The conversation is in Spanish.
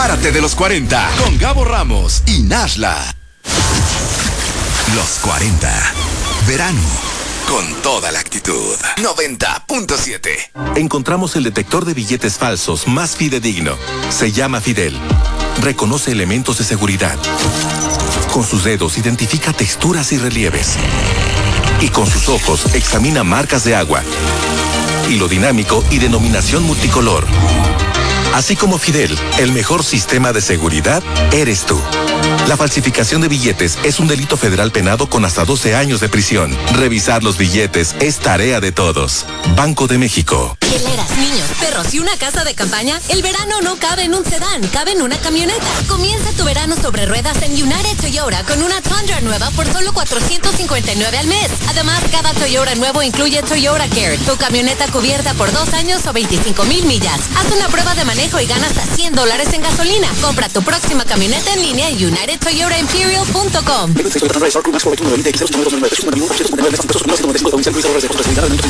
Párate de los 40 con Gabo Ramos y Nashla. Los 40. Verano. Con toda la actitud. 90.7. Encontramos el detector de billetes falsos más fidedigno. Se llama Fidel. Reconoce elementos de seguridad. Con sus dedos identifica texturas y relieves. Y con sus ojos examina marcas de agua. Hilo dinámico y denominación multicolor. Así como Fidel, el mejor sistema de seguridad eres tú. La falsificación de billetes es un delito federal penado con hasta 12 años de prisión. Revisar los billetes es tarea de todos. Banco de México. Hieleras, niños, perros y una casa de campaña. El verano no cabe en un sedán, cabe en una camioneta. Comienza tu verano sobre ruedas en United Toyota con una Tundra nueva por solo $459 al mes. Además, cada Toyota nuevo incluye Toyota Care, tu camioneta cubierta por 2 años o 25,000 millas. Haz una prueba de manejo y gana hasta $100 en gasolina. Compra tu próxima camioneta en línea en UnitedToyotaImperial.com.